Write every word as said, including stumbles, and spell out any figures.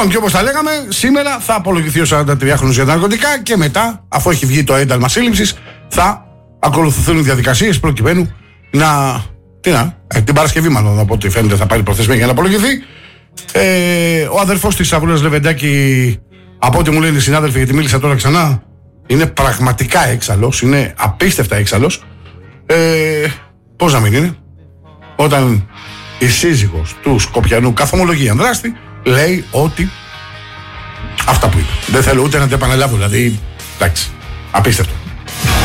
Λοιπόν, και όπως τα λέγαμε, σήμερα θα απολογηθεί ο σαραντατριάχρονος για τα ναρκωτικά και μετά, αφού έχει βγει το ένταλμα σύλληψης, θα ακολουθηθούν οι διαδικασίες προκειμένου να. Τι να, ε, την Παρασκευή, μάλλον από ό,τι φαίνεται, θα πάρει προθεσμία για να απολογηθεί. Ε, ο αδερφός της Σαβούλας Λεβεντάκη, από ό,τι μου λένε οι συνάδελφοι, γιατί μίλησα τώρα ξανά, είναι πραγματικά έξαλλος, είναι απίστευτα έξαλλος. Ε, πώς να μην είναι, όταν η σύζυγος του Σκοπιανού καθομολογεί Ανδράστη, λέει ότι αυτά που είπε. Δεν θέλω ούτε να τα επαναλάβω, δηλαδή, εντάξει, απίστευτο.